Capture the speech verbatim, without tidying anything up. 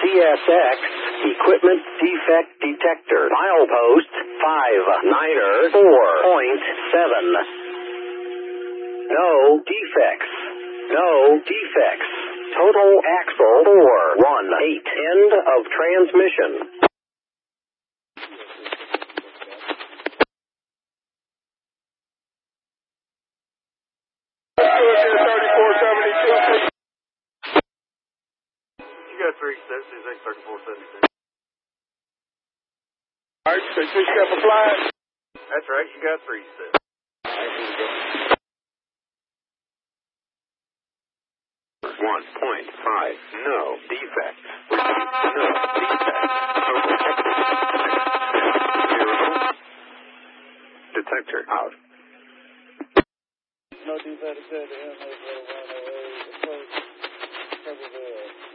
C S X Equipment Defect Detector. Milepost five niner four point seven. No defects. No defects. Total axle four one eight. End of transmission. You got three sets, is X thirty-four seventy-six. Alright, so you got the flight? That's right, you got three sets. one point five. No defects. Repeat, no defects. Zero. Detector out. No defect, it said the M eight one oh eight approach.